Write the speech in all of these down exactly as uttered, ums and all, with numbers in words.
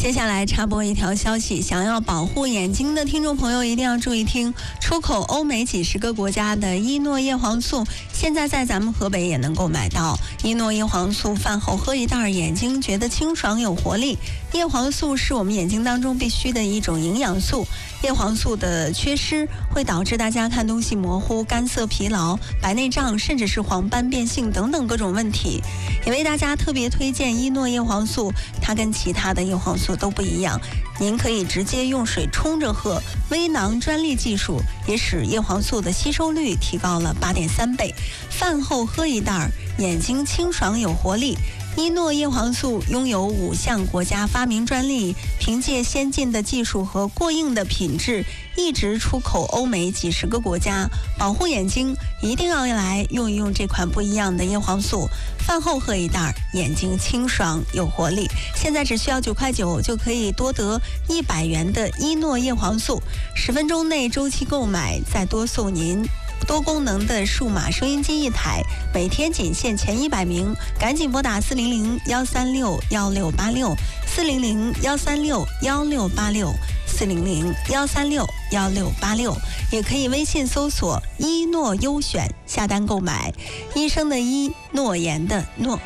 接下来插播一条消息，想要保护眼睛的听众朋友一定要注意听，出口欧美几十个国家的伊诺叶黄素，现在在咱们河北也能够买到。伊诺叶黄素饭后喝一袋，眼睛觉得清爽有活力。叶黄素是我们眼睛当中必须的一种营养素，叶黄素的缺失会导致大家看东西模糊、干涩、疲劳、白内障，甚至是黄斑变性等等各种问题。也为大家特别推荐伊诺叶黄素，它跟其他的叶黄素都不一样，您可以直接用水冲着喝，微囊专利技术也使叶黄素的吸收率提高了八点三倍。饭后喝一袋，眼睛清爽有活力。伊诺叶黄素拥有五项国家发明专利，凭借先进的技术和过硬的品质，一直出口欧美几十个国家。保护眼睛，一定要来用一用这款不一样的叶黄素。饭后喝一袋，眼睛清爽有活力。现在只需要九块九就可以多得一百元的伊诺叶黄素，十分钟内周期购买，再多送您多功能的数码收音机一台，每天仅限前一百名，赶紧拨打四零零幺三六幺六八六四零零幺三六幺六八六四零零幺三六幺六八六，也可以微信搜索伊诺优选下单购买。医生的医，诺言的诺。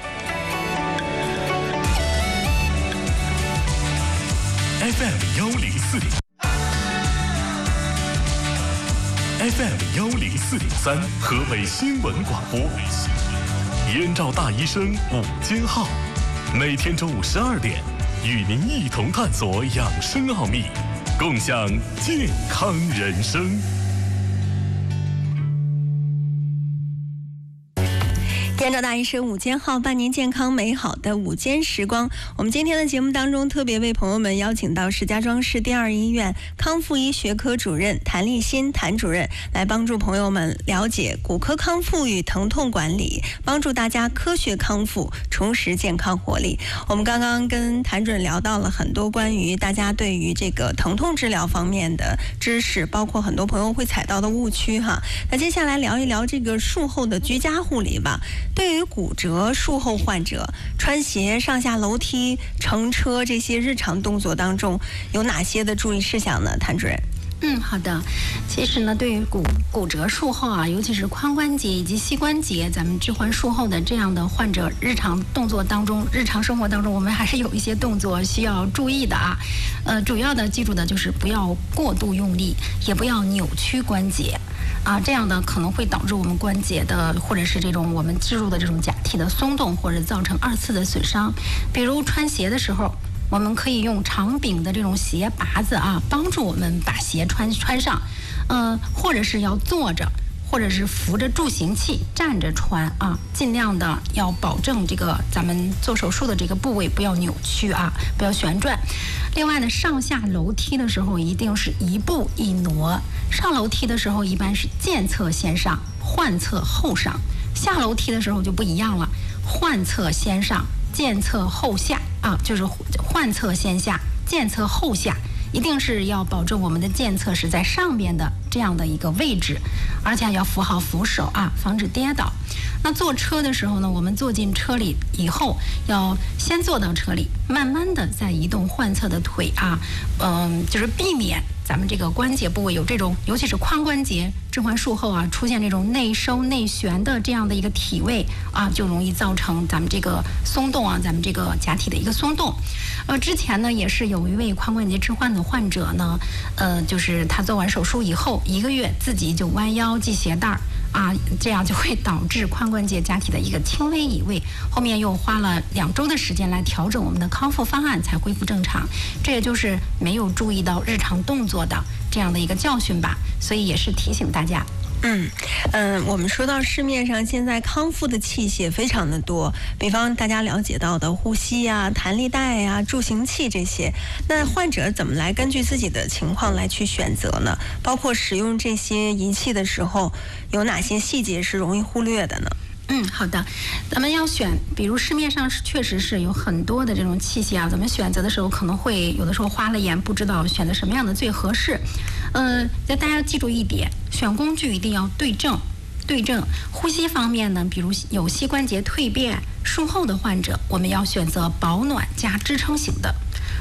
F M 幺零四点。F M 幺零四点三，河北新闻广播，燕赵大医生午间号，每天中午十二点，与您一同探索养生奥秘，共享健康人生。 燕赵大医生午间号，伴您健康美好的午间时光。我们今天的节目当中，特别为朋友们邀请到石家庄市第二医院康复医学科主任谭立新谭主任，来帮助朋友们了解骨科康复与疼痛管理，帮助大家科学康复，重拾健康活力。我们刚刚跟谭主任聊到了很多关于大家对于这个疼痛治疗方面的知识，包括很多朋友会踩到的误区哈。那接下来聊一聊这个术后的居家护理吧。对于骨折术后患者，穿鞋、上下楼梯、乘车这些日常动作当中，有哪些的注意事项呢？谭主任。 嗯，好的。其实呢，对于骨骨折术后啊，尤其是髋关节以及膝关节，咱们置换术后的这样的患者，日常动作当中，日常生活当中，我们还是有一些动作需要注意的啊。呃，主要的记住的就是不要过度用力，也不要扭曲关节。啊，这样的可能会导致我们关节的或者是这种我们置入的这种假体的松动，或者造成二次的损伤。比如穿鞋的时候，我们可以用长柄的这种鞋拔子啊，帮助我们把鞋穿穿上。呃，或者是要坐着，或者是扶着助行器站着穿啊，尽量的要保证这个咱们做手术的这个部位不要扭曲啊，不要旋转。另外呢，上下楼梯的时候一定是一步一挪。上楼梯的时候一般是健侧先上，患侧后上；下楼梯的时候就不一样了，患侧先上，健侧后下啊，就是患侧先下，健侧后下。一定是要保证我们的健侧是在上边的这样的一个位置，而且要扶好扶手啊，防止跌倒。那坐车的时候呢，我们坐进车里以后，要先坐到车里，慢慢的再移动患侧的腿啊，嗯，就是避免咱们这个关节部位有这种，尤其是髋关节置换术后啊，出现这种内收内旋的这样的一个体位啊，就容易造成咱们这个松动啊，咱们这个假体的一个松动。呃，之前呢也是有一位髋关节置换的患者呢，呃，就是他做完手术以后一个月自己就弯腰系鞋带儿啊，这样就会导致髋关节假体的一个轻微移位，后面又花了两周的时间来调整我们的康复方案才恢复正常。这也就是没有注意到日常动作的这样的一个教训吧，所以也是提醒大家。 嗯嗯、呃，我们说到市面上现在康复的器械非常的多，比方大家了解到的呼吸啊、弹力带呀、助行器这些，那患者怎么来根据自己的情况来去选择呢？包括使用这些仪器的时候，有哪些细节是容易忽略的呢？ 嗯，好的，咱们要选，比如市面上是确实是有很多的这种器械啊，咱们选择的时候可能会有的时候花了眼，不知道选择什么样的最合适。呃，大家要记住一点，选工具一定要对症。对症。呼吸方面呢，比如有膝关节蜕变、术后的患者，我们要选择保暖加支撑型的。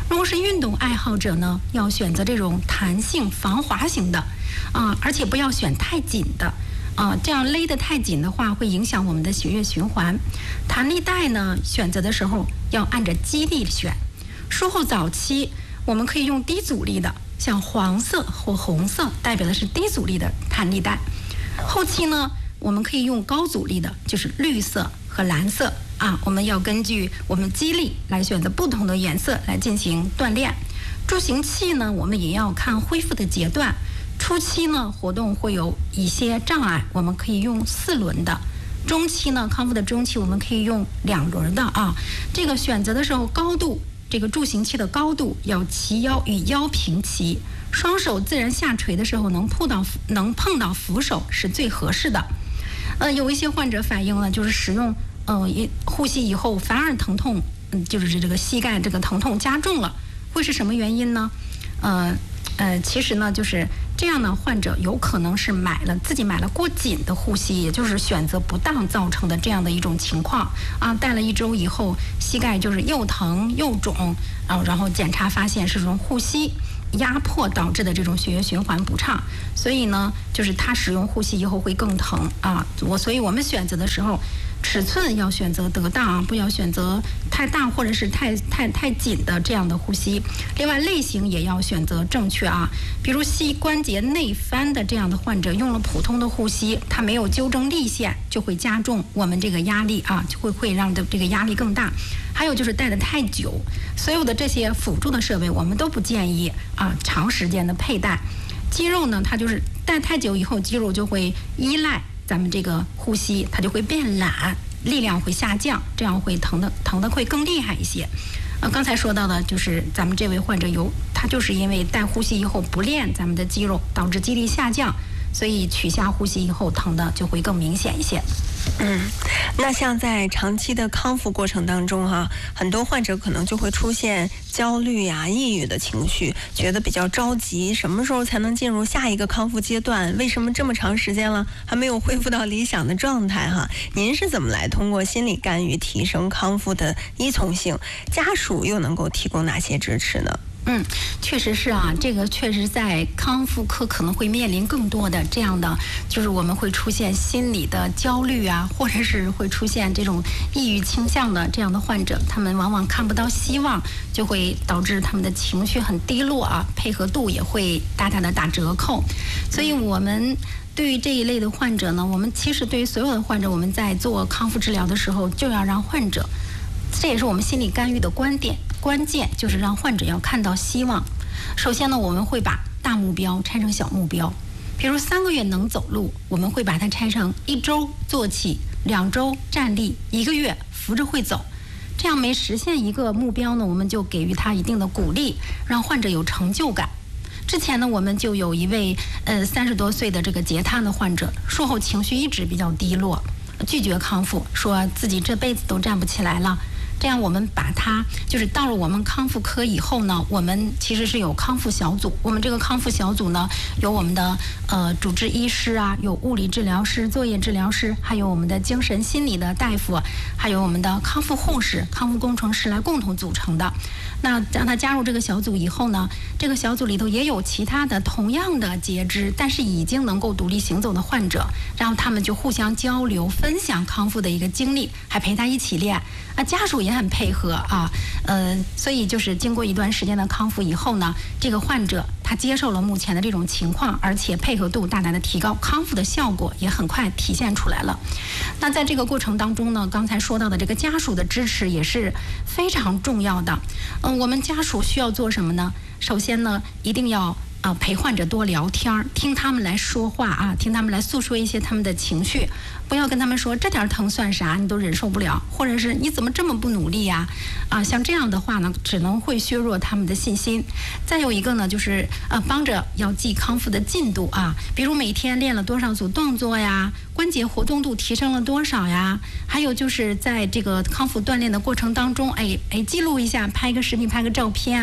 如果是运动爱好者呢，要选择这种弹性防滑型的啊，而且不要选太紧的啊，这样勒得太紧的话会影响我们的血液循环。弹力带呢，选择的时候要按着肌力选。术后早期我们可以用低阻力的，像黄色或红色代表的是低阻力的弹力带。后期呢，我们可以用高阻力的，就是绿色和蓝色啊，我们要根据我们肌力来选择不同的颜色来进行锻炼。助行器呢，我们也要看恢复的阶段。初期呢，活动会有一些障碍，我们可以用四轮的；中期呢，康复的中期我们可以用两轮的啊。这个选择的时候，高度这个助行器的高度要齐腰与腰平齐，双手自然下垂的时候能碰到能碰到扶手是最合适的。呃，有一些患者反映呢，就是使用呃呼吸以后反而疼痛，嗯，就是这个膝盖这个疼痛加重了，会是什么原因呢？呃呃，其实呢，就是这样的患者有可能是买了自己买了过紧的护膝，也就是选择不当造成的这样的一种情况啊。戴了一周以后，膝盖就是又疼又肿，然后然后检查发现是这种护膝压迫导致的这种血液循环不畅，所以呢，就是他使用护膝以后会更疼啊。我所以我们选择的时候，尺寸要选择得当，不要选择太大或者是太太太紧的这样的护膝。另外类型也要选择正确啊，比如膝关节内翻的这样的患者用了普通的护膝，他没有纠正力线，就会加重我们这个压力啊，就会会让这个压力更大。还有就是戴得太久，所有的这些辅助的设备我们都不建议啊长时间的佩戴。肌肉呢，它就是戴太久以后，肌肉就会依赖咱们这个护膝，它就会变懒，力量会下降，这样会疼的疼的会更厉害一些。呃，刚才说到的就是咱们这位患者有，他就是因为戴护膝以后不练咱们的肌肉，导致肌力下降，所以取下护膝以后疼的就会更明显一些。 嗯，那像在长期的康复过程当中哈、啊，很多患者可能就会出现焦虑呀、抑郁的情绪，觉得比较着急，什么时候才能进入下一个康复阶段？为什么这么长时间了还没有恢复到理想的状态哈？您是怎么来通过心理干预提升康复的依从性？家属又能够提供哪些支持呢？ 嗯，确实是啊，这个确实在康复科可能会面临更多的这样的，就是我们会出现心理的焦虑啊，或者是会出现这种抑郁倾向的这样的患者，他们往往看不到希望，就会导致他们的情绪很低落啊，配合度也会大大的打折扣。所以我们对于这一类的患者呢，我们其实对于所有的患者，我们在做康复治疗的时候，就要让患者，这也是我们心理干预的观点。关键就是让患者要看到希望。首先呢，我们会把大目标拆成小目标，比如三个月能走路，我们会把它拆成一周坐起，两周站立，一个月扶着会走。这样每实现一个目标呢，我们就给予他一定的鼓励，让患者有成就感。之前呢，我们就有一位呃三十多岁的这个截瘫的患者，术后情绪一直比较低落，拒绝康复，说自己这辈子都站不起来了。这样我们把它就是到了我们康复科以后呢，我们其实是有康复小组。我们这个康复小组呢，有我们的呃主治医师啊，有物理治疗师、作业治疗师，还有我们的精神心理的大夫，还有我们的康复护士、康复工程师来共同组成的。那让他加入这个小组以后呢，这个小组里头也有其他的同样的截肢但是已经能够独立行走的患者，然后他们就互相交流分享康复的一个经历，还陪他一起练啊，家属也很配合啊，呃，所以就是经过一段时间的康复以后呢，这个患者他接受了目前的这种情况，而且配合度大大的提高，康复的效果也很快体现出来了。那在这个过程当中呢，刚才说到的这个家属的支持也是非常重要的。嗯，我们家属需要做什么呢？首先呢，一定要啊陪患者多聊天，听他们来说话啊，听他们来诉说一些他们的情绪，不要跟他们说这点疼算啥，你都忍受不了，或者是你怎么这么不努力呀？啊，像这样的话呢，只能会削弱他们的信心。再有一个呢，就是呃帮着要记康复的进度啊，比如每天练了多少组动作呀，关节活动度提升了多少呀，还有就是在这个康复锻炼的过程当中，哎哎记录一下，拍个视频，拍个照片啊。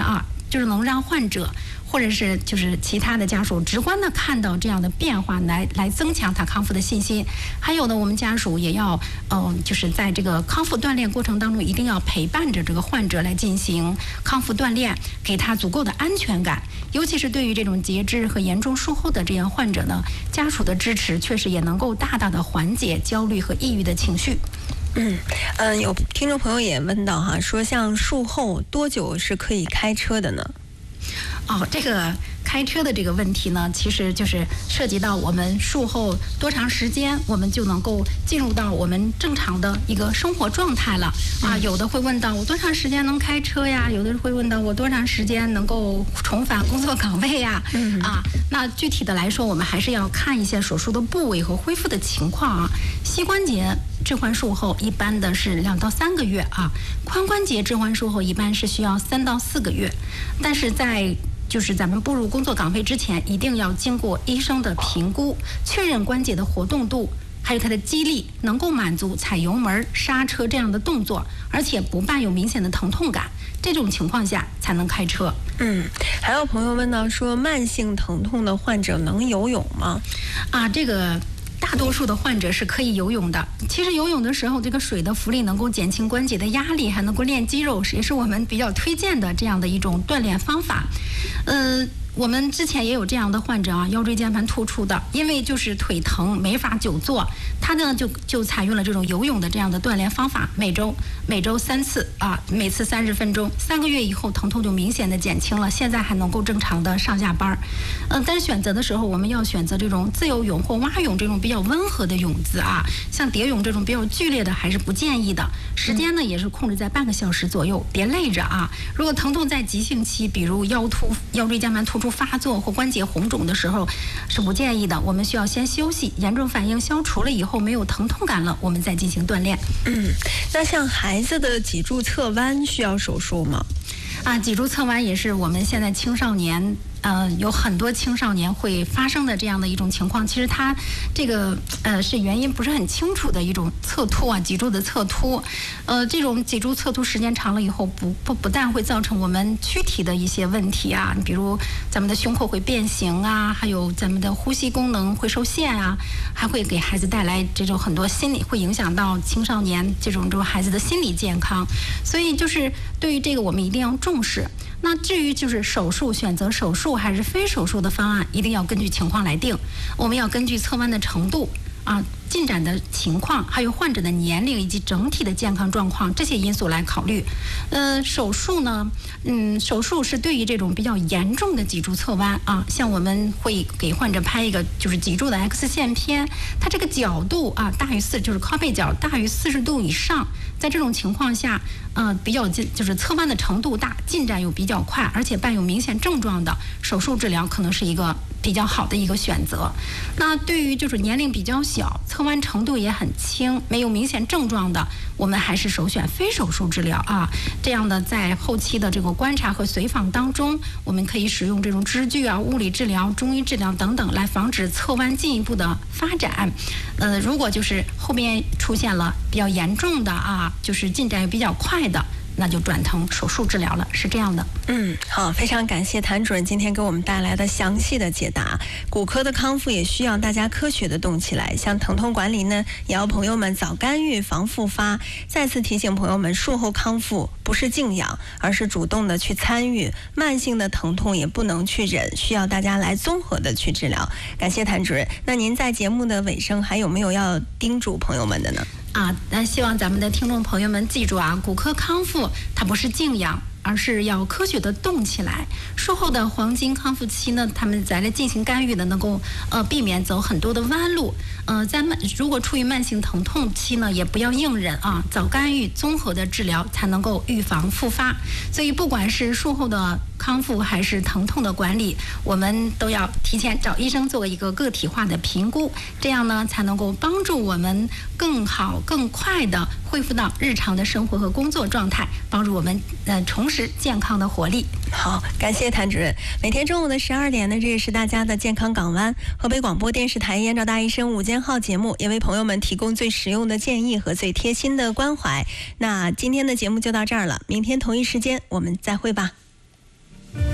就是能让患者或者是就是其他的家属直观的看到这样的变化，来来增强他康复的信心。还有呢，我们家属也要嗯、呃，就是在这个康复锻炼过程当中，一定要陪伴着这个患者来进行康复锻炼，给他足够的安全感。尤其是对于这种截肢和严重术后的这样患者呢，家属的支持确实也能够大大的缓解焦虑和抑郁的情绪。 嗯嗯，有听众朋友也问到哈，说像术后多久是可以开车的呢？ 哦，这个开车的这个问题呢，其实就是涉及到我们术后多长时间，我们就能够进入到我们正常的一个生活状态了啊。有的会问到我多长时间能开车呀？有的会问到我多长时间能够重返工作岗位呀？嗯啊，那具体的来说，我们还是要看一下手术的部位和恢复的情况啊。膝关节置换术后一般的是两到三个月啊，髋关节置换术后一般是需要三到四个月，但是在就是咱们步入工作岗位之前，一定要经过医生的评估，确认关节的活动度，还有它的肌力能够满足踩油门、刹车这样的动作，而且不伴有明显的疼痛感，这种情况下才能开车。 嗯，还有朋友问到说，慢性疼痛的患者能游泳吗？ 啊，这个大多数的患者是可以游泳的。其实游泳的时候，这个水的浮力能够减轻关节的压力，还能够练肌肉，也是我们比较推荐的这样的一种锻炼方法。呃，我们之前也有这样的患者啊，腰椎间盘突出的，因为就是腿疼没法久坐，他呢就就采用了这种游泳的这样的锻炼方法，每周每周三次啊，每次三十分钟，三个月以后疼痛就明显的减轻了，现在还能够正常的上下班。嗯、呃，但是选择的时候，我们要选择这种自由泳或蛙泳这种比较温和的泳姿啊，像蝶泳这种比较剧烈的还是不建议的。时间呢也是控制在半个小时左右，别累着啊。如果疼痛在急性期，比如腰突、腰椎间盘突出发作或关节红肿的时候，是不建议的。我们需要先休息，严重反应消除了以后，没有疼痛感了，我们再进行锻炼。 嗯，那像孩子的脊柱侧弯需要手术吗？ 啊，脊柱侧弯也是我们现在青少年。呃，有很多青少年会发生的这样的一种情况，其实它这个呃是原因不是很清楚的一种侧凸啊，脊柱的侧凸，呃，这种脊柱侧凸时间长了以后，不不不但会造成我们躯体的一些问题啊，比如咱们的胸口会变形啊，还有咱们的呼吸功能会受限啊，还会给孩子带来这种很多心理，会影响到青少年这种这种孩子的心理健康，所以就是对于这个我们一定要重视。那至于就是手术，选择手术还是非手术的方案，一定要根据情况来定。我们要根据侧弯的程度啊、进展的情况，还有患者的年龄以及整体的健康状况这些因素来考虑。呃，手术呢，嗯，手术是对于这种比较严重的脊柱侧弯啊，像我们会给患者拍一个就是脊柱的 X 线片，它这个角度啊大于四，就是靠背角大于四十度以上，在这种情况下，呃，比较进就是侧弯的程度大，进展又比较快，而且伴有明显症状的，手术治疗可能是一个比较好的一个选择。那对于就是年龄比较小，侧弯程度也很轻，没有明显症状的，我们还是首选非手术治疗啊。这样的在后期的这个观察和随访当中，我们可以使用这种支具啊、物理治疗、中医治疗等等，来防止侧弯进一步的发展。呃，如果就是后边出现了比较严重的啊，就是进展也比较快的，那就转成手术治疗了，是这样的。 嗯，好，非常感谢谭主任今天给我们带来的详细的解答。骨科的康复也需要大家科学的动起来，像疼痛管理呢，也要朋友们早干预防复发。再次提醒朋友们，术后康复不是静养，而是主动的去参与，慢性的疼痛也不能去忍，需要大家来综合的去治疗。感谢谭主任。那您在节目的尾声还有没有要叮嘱朋友们的呢？ 啊，那希望咱们的听众朋友们记住啊，骨科康复它不是静养，而是要科学的动起来。术后的黄金康复期呢，他们在来进行干预的，能够呃避免走很多的弯路。呃，在慢如果处于慢性疼痛期呢，也不要硬忍啊，早干预、综合的治疗才能够预防复发。所以，不管是术后的康复还是疼痛的管理，我们都要提前找医生做一个个体化的评估，这样呢才能够帮助我们更好、更快的恢复到日常的生活和工作状态，帮助我们呃重拾健康的活力。 好，感谢谭主任。每天中午的十二点呢，这也是大家的健康港湾。河北广播电视台燕赵大医生午间号节目，也为朋友们提供最实用的建议和最贴心的关怀。那今天的节目就到这儿了，明天同一时间我们再会吧。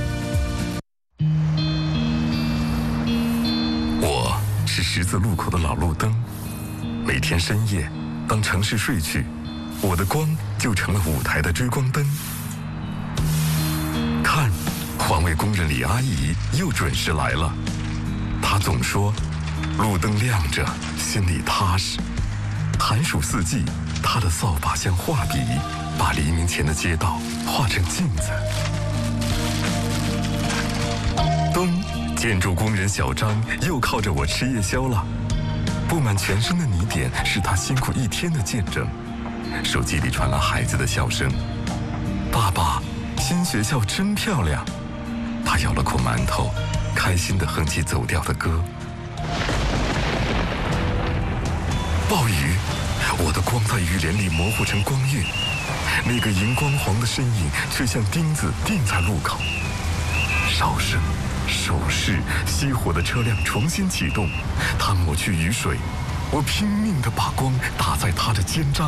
十字路口的老路灯。每天深夜，当城市睡去，我的光就成了舞台的追光灯。看，环卫工人李阿姨又准时来了。她总说，路灯亮着，心里踏实。寒暑四季，她的扫把像画笔，把黎明前的街道画成镜子。冬，建筑工人小张又靠着我吃夜宵了。布满全身的泥点是他辛苦一天的见证。手机里传来孩子的笑声：“爸爸，新学校真漂亮。”他咬了口馒头，开心地哼起走调的歌。暴雨，我的光在雨帘里模糊成光晕，那个荧光黄的身影却像钉子钉在路口。哨声、手势，熄火的车辆重新启动，他抹去雨水，我拼命地把光打在他的肩章。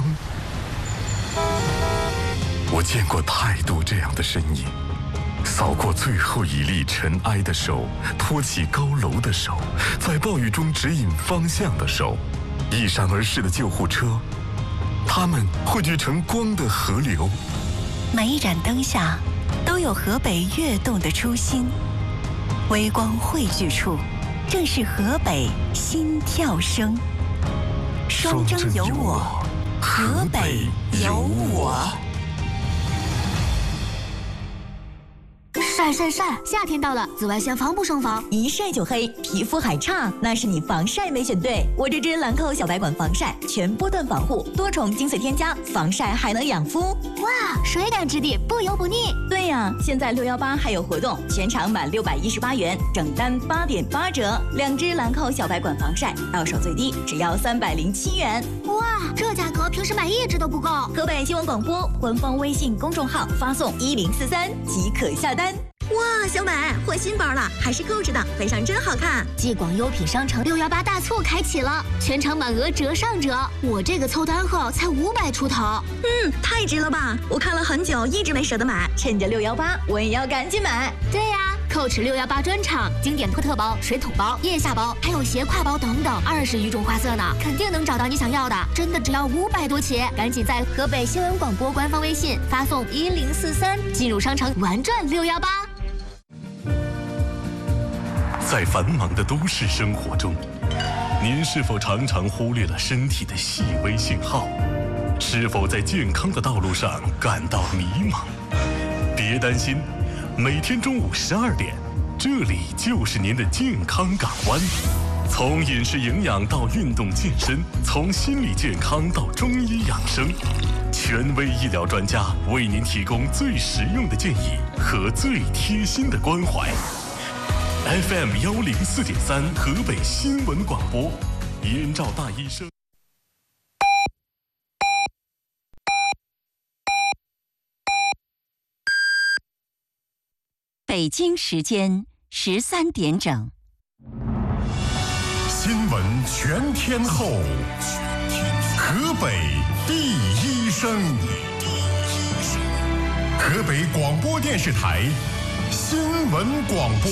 我见过太多这样的身影，扫过最后一粒尘埃的手，托起高楼的手，在暴雨中指引方向的手，一闪而逝的救护车，它们汇聚成光的河流。 每一盏灯下都有河北跃动的初心，微光汇聚处，正是河北心跳声。双征有我，河北有我。 晒晒晒！夏天到了，紫外线防不胜防， 一晒就黑，皮肤还差，那是你防晒没选对。我这支兰蔻小白管防晒，全波段防护，多重精粹添加，防晒还能养肤。 哇，水感质地，不油不腻。 对呀，现在六幺八还有活动，全场满六百一十八元，整单八点八折。两支兰蔻小白管防晒，到手最低只要三百零七元。 哇，这价格平时买一支都不够。 河北新闻广播官方微信公众号发送一零四三即可下单。 哇，小美换新包了，还是购置的，背上真好看。 继广优品商城六幺八大促开启了，全场满额折上折。我这个凑单后才五百出头， 嗯，太值了吧！我看了很久，一直没舍得买。 趁着六幺八，我也要赶紧买。 对呀，扣持六幺八专场，经典托特包、水桶包、腋下包，还有斜挎包等等，二十余种花色呢，肯定能找到你想要的。真的只要五百多起，赶紧在河北新闻广播官方微信发送一零四三，进入商城玩转六幺八。 在繁忙的都市生活中，您是否常常忽略了身体的细微信号？是否在健康的道路上感到迷茫？别担心，每天中午十二点，这里就是您的健康港湾。从饮食营养到运动健身，从心理健康到中医养生，权威医疗专家为您提供最实用的建议和最贴心的关怀。F M 幺零四点三河北新闻广播，燕赵大医生。 北京时间十三点整。 新闻全天候，河北第一声，河北广播电视台新闻广播。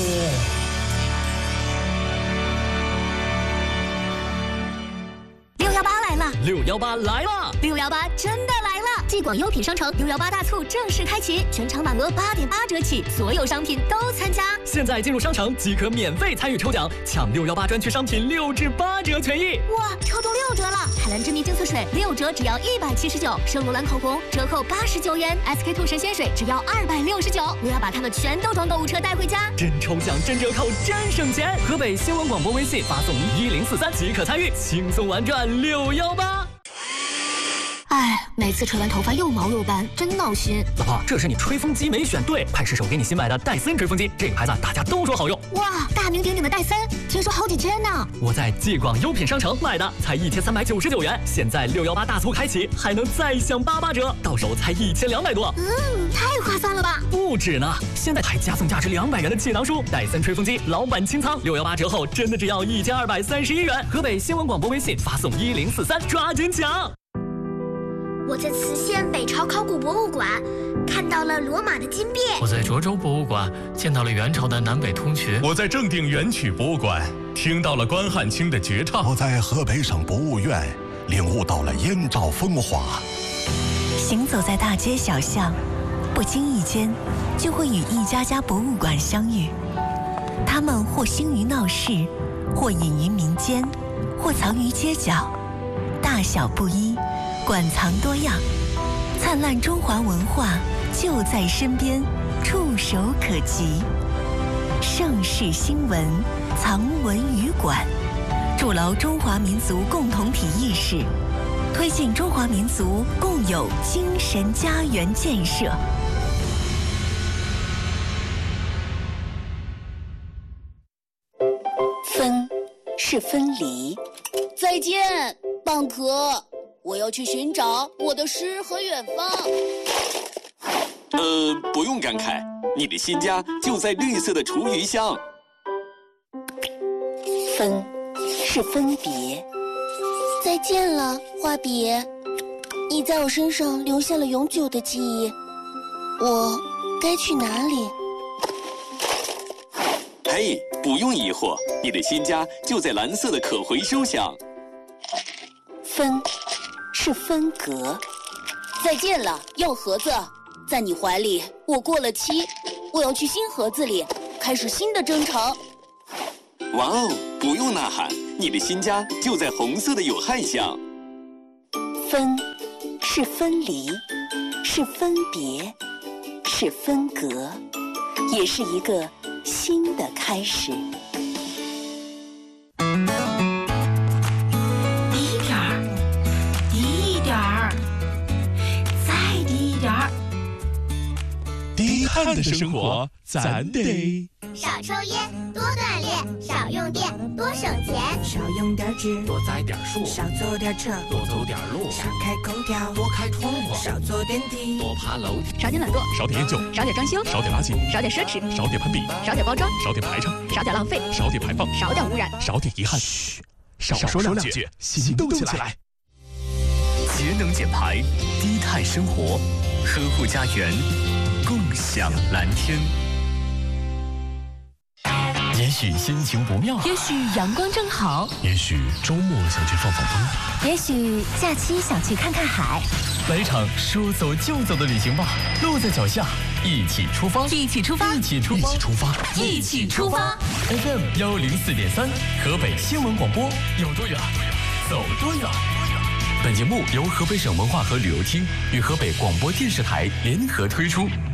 六幺八来了！ 六幺八来了！ 六幺八真的来了！继广优品商城六幺八大促正式开启，全场满额八点八折起，所有商品都参加。 现在进入商城即可免费参与抽奖，抢六幺八专区商品六至八折权益。 哇，抽中六折了！海蓝之谜精粹水六折只要一百七十九，圣罗兰口红折扣八十九元 ，S K two 神仙水只要二百六十九。我要把它们全都装购物车带回家。 真抽奖，真折扣，真省钱！河北新闻广播微信发送一零四三即可参与，轻松玩转六幺八。 哎，每次吹完头发又毛又干，真闹心。 老婆，这是你吹风机没选对，快试试我给你新买的戴森吹风机，这个牌子大家都说好用。 哇，大名鼎鼎的戴森，听说好几千呢。 我在继广优品商城买的，才一千三百九十九元，现在六幺八大促开启，还能再享八八折，到手才一千两百多。 嗯，太划算了吧？ 不止呢，现在还加送价值两百元的气囊书，戴森吹风机老板清仓，六幺八折后真的只要一千二百三十一元。河北新闻广播微信发送一零四三，抓紧抢。 我在磁县北朝考古博物馆看到了罗马的金匾。 我在涿州博物馆见到了元朝的南北通衢。 我在正定元曲博物馆听到了关汉卿的绝唱。 我在河北省博物院领悟到了燕赵风华。 行走在大街小巷，不经意间就会与一家家博物馆相遇。他们或兴于闹市，或隐于民间，或藏于街角，大小不一，馆藏多样。灿烂中华文化就在身边，触手可及。盛世新闻藏文于馆，筑牢中华民族共同体意识，推进中华民族共有精神家园建设。分是分离。 再见，蚌壳，我要去寻找我的诗和远方。 呃，不用感慨，你的新家就在绿色的厨余箱。 分是分别。 再见了，画笔，你在我身上留下了永久的记忆。我该去哪里？ 嘿，不用疑惑，你的新家就在蓝色的可回收箱。 分是分隔。 再见了，药盒子，在你怀里我过了期，我要去新盒子里开始新的征程。 哇哦，不用呐喊，你的新家就在红色的有害箱。 分是分离，是分别，是分隔，也是一个新的开始。 低一点儿，低一点儿，再低一点儿。 低碳的生活，咱得少抽烟，多锻炼，少用电，多省钱， 少用点纸， 多栽点树， 少坐点车， 多走点路， 少开空调， 多开窗户， 少坐电梯， 多爬楼梯， 少点懒惰， 少点厌旧， 少点装修， 少点垃圾， 少点奢侈， 少点攀比， 少点包装， 少点排场， 少点浪费， 少点排放， 少点污染， 少点遗憾。嘘，少说两句，行动起来。 节能减排，低碳生活，呵护家园，共享蓝天。也许心情不妙， 也许阳光正好， 也许周末想去放放风， 也许假期想去看看海。 来一场说走就走的旅行吧，路在脚下，一起出发， 一起出发， 一起出发， 一起出发， 一起出发。 F M 幺零四点三，河北新闻广播，有多远，走多远。本节目由河北省文化和旅游厅与河北广播电视台联合推出。